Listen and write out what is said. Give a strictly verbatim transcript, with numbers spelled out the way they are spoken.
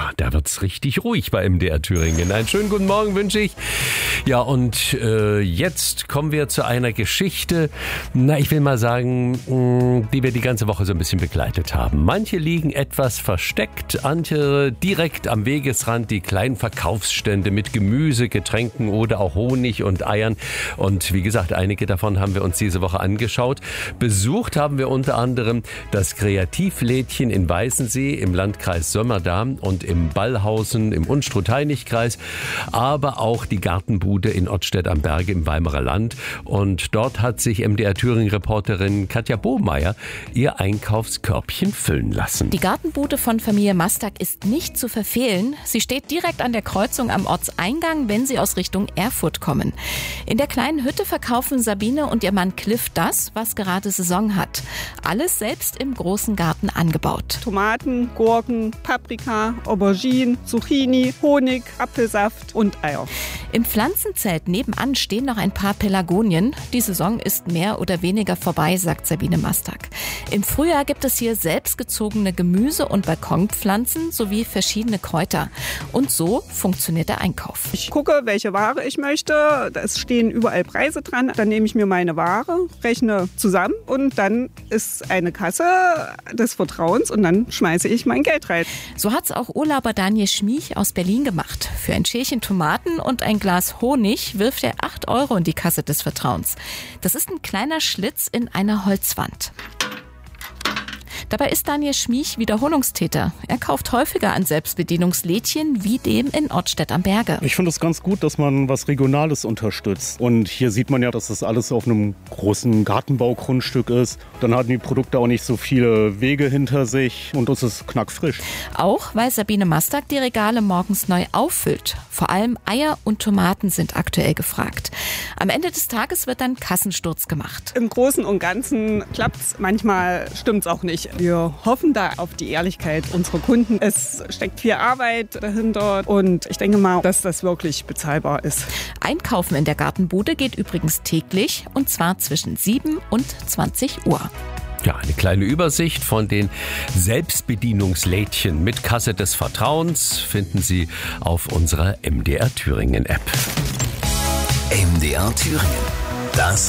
Ja, da wird's richtig ruhig bei M D R Thüringen. Einen schönen guten Morgen wünsche ich. Ja, und äh, jetzt kommen wir zu einer Geschichte, na, ich will mal sagen, mh, die wir die ganze Woche so ein bisschen begleitet haben. Manche liegen etwas versteckt, andere direkt am Wegesrand, die kleinen Verkaufsstände mit Gemüse, Getränken oder auch Honig und Eiern. Und wie gesagt, einige davon haben wir uns diese Woche angeschaut. Besucht haben wir unter anderem das Kreativlädchen in Weißensee im Landkreis Sömmerda und im Ballhausen im Unstrut-Hainich-Kreis, aber auch die Gartenbude in Ottstedt am Berge im Weimarer Land. Und dort hat sich M D R Thüringen-Reporterin Katja Bohmeier ihr Einkaufskörbchen füllen lassen. Die Gartenbude von Familie Mastak ist nicht zu verfehlen. Sie steht direkt an der Kreuzung am Ortseingang, wenn Sie aus Richtung Erfurt kommen. In der kleinen Hütte verkaufen Sabine und ihr Mann Cliff das, was gerade Saison hat. Alles selbst im großen Garten angebaut. Tomaten, Gurken, Paprika, Auberginen, Zucchini, Honig, Apfelsaft und Eier. Im Pflanzenzelt nebenan stehen noch ein paar Pelargonien. Die Saison ist mehr oder weniger vorbei, sagt Sabine Mastak. Im Frühjahr gibt es hier selbstgezogene Gemüse- und Balkonpflanzen sowie verschiedene Kräuter. Und so funktioniert der Einkauf. Ich gucke, welche Ware ich möchte. Es stehen überall Preise dran. Dann nehme ich mir meine Ware, rechne zusammen und dann ist eine Kasse des Vertrauens und dann schmeiße ich mein Geld rein. So hat's auch Urlauber Daniel Schmiech aus Berlin gemacht. Für ein Schälchen Tomaten und ein Glas Honig wirft er acht Euro in die Kasse des Vertrauens. Das ist ein kleiner Schlitz in einer Holzwand. Dabei ist Daniel Schmiech Wiederholungstäter. Er kauft häufiger an Selbstbedienungslädchen wie dem in Ottstedt am Berge. Ich finde es ganz gut, dass man was Regionales unterstützt. Und hier sieht man ja, dass das alles auf einem großen Gartenbaugrundstück ist. Dann hatten die Produkte auch nicht so viele Wege hinter sich und es ist knackfrisch. Auch weil Sabine Mastak die Regale morgens neu auffüllt. Vor allem Eier und Tomaten sind aktuell gefragt. Am Ende des Tages wird dann Kassensturz gemacht. Im Großen und Ganzen klappt's, manchmal stimmt's auch nicht. Wir hoffen da auf die Ehrlichkeit unserer Kunden. Es steckt viel Arbeit dahinter und ich denke mal, dass das wirklich bezahlbar ist. Einkaufen in der Gartenbude geht übrigens täglich und zwar zwischen sieben und zwanzig Uhr. Ja, eine kleine Übersicht von den Selbstbedienungslädchen mit Kasse des Vertrauens finden Sie auf unserer M D R Thüringen App. M D R Thüringen. Das